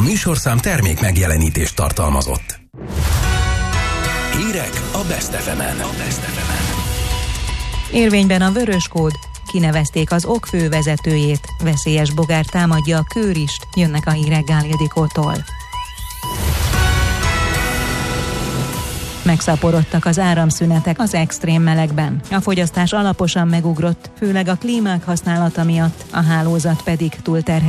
műsorszám termék megjelenítést tartalmazott. Hírek a Best FM-en. Érvényben a vörös kód. Kinevezték az OK fővezetőjét. Veszélyes bogár támadja a Kőrist. Jönnek a hírek Gál Ildikótól. Megszaporodtak az áramszünetek az extrém melegben. A fogyasztás alaposan megugrott, főleg a klímák használata miatt, a hálózat pedig túlterhelt.